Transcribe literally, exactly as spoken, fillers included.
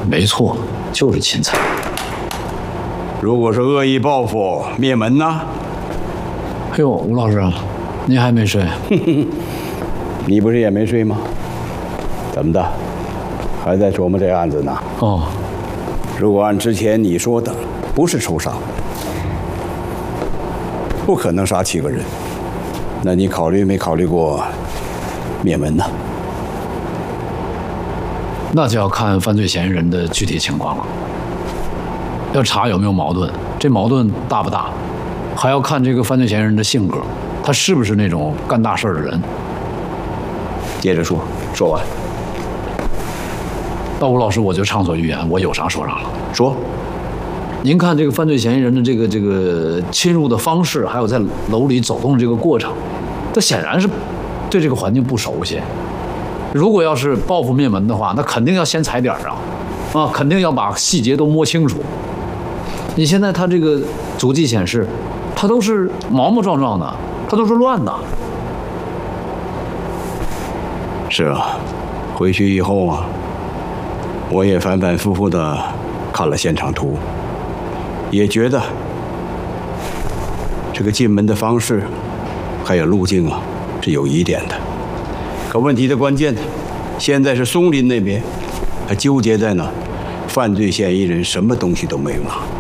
没错，就是钦差。 如果是恶意报复灭门呢？ 哎呦，吴老师，您还没睡？ 你不是也没睡吗？怎么的，还在琢磨这案子呢？ 哦， 如果按之前你说的，不是仇杀，不可能杀七个人，那你考虑没考虑过灭门呢？ 那就要看犯罪嫌疑人的具体情况了，要查有没有矛盾，这矛盾大不大，还要看这个犯罪嫌疑人的性格，他是不是那种干大事的人。 接着说，说完。 那吴老师，我就畅所欲言，我有啥说啥了。 说， 您看这个犯罪嫌疑人的这个这个侵入的方式，还有在楼里走动的这个过程，他显然是对这个环境不熟悉。如果要是报复灭门的话，那肯定要先踩点上，啊，肯定要把细节都摸清楚。你现在他这个足迹显示，他都是毛毛壮壮的，他都是乱的。 是啊，回去以后啊，我也反反复复的看了现场图，也觉得这个进门的方式还有路径啊是有疑点的。可问题的关键，现在是松林那边还纠结在呢，犯罪嫌疑人什么东西都没有拿。